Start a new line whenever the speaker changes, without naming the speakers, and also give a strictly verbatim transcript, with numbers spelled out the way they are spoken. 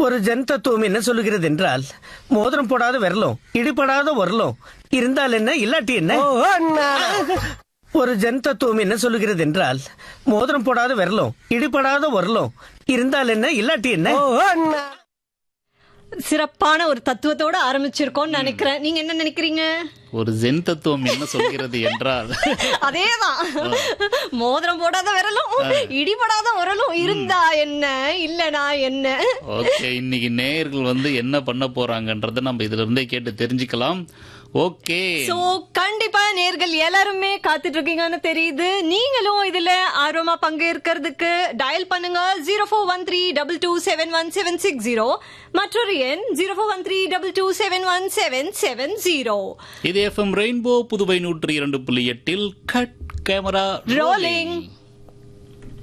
ஒரு ஜன் தத்துவம் என்ன சொல்லுகிறது என்றால், மோதிரம் போடாத விரலும் இடிபடாத உரலும் இருந்தால் என்ன இல்லாட்டி என்ன. ஒரு ஜன் தத்துவம் என்ன சொல்லுகிறது என்றால், மோதிரம் போடாத விரலும் இடிபடாத உரலும் இருந்தால் என்ன இல்லாட்டி என்ன.
சிறப்பான ஒரு தத்துவத்தோட ஆரம்பிச்சிருக்கோம் நினைக்கிறேன். நீங்க என்ன நினைக்கிறீங்க?
ஒரு ஜென் தத்துவம் என்ன சொல்கிறது என்றால்
அதேதான், மோதிரம் போடாத விரலும் இடிபடாத உரலும் இருந்தா என்ன இல்லனா என்ன.
ஓகே, இன்னைக்கு நேயர்கள் வந்து என்ன பண்ண போறாங்கன்றத நம்ம இதுல இருந்தே கேட்டு தெரிஞ்சுக்கலாம். ஓகே,
சோ கண்டிப்பா நேர்கள் எல்லாருமே காத்துட்டு இருக்கீங்கன்னு தெரியுது. நீங்களும் இதுல ஆர்வமா பங்கேற்கிறதுக்கு டயல் பண்ணுங்க zero four one three double two seven one seven six zero, மற்றொரு எண் zero four one three double two seven one seven seven zero.
இது எஃப்எம் ரெயின்போ புதுவை நூற்றி இரண்டு புள்ளி எட்டில் கட் கேமரா
ரோலிங்.